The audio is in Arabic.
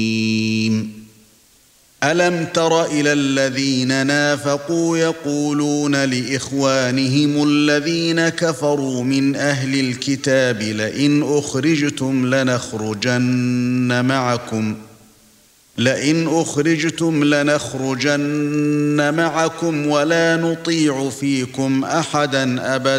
أَلَمْ تَرَ إِلَى الَّذِينَ نَافَقُوا يَقُولُونَ لِإِخْوَانِهِمُ الَّذِينَ كَفَرُوا مِنْ أَهْلِ الْكِتَابِ لَئِنْ أُخْرِجْتُمْ لَنَخْرُجَنَّ مَعَكُمْ وَلَا نُطِيعُ فِيكُمْ أَحَدًا أَبَدًا